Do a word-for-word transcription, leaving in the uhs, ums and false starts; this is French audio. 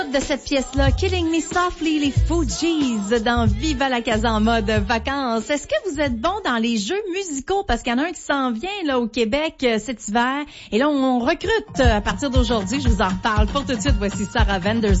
De cette pièce-là, Killing Me Softly, les Fugees dans Viva la Casa en mode vacances. Est-ce que vous êtes bon dans les jeux musicaux? Parce qu'il y en a un qui s'en vient là au Québec euh, cet hiver. Et là, on recrute à partir d'aujourd'hui. Je vous en reparle. Pour tout de suite, voici Sarah Vander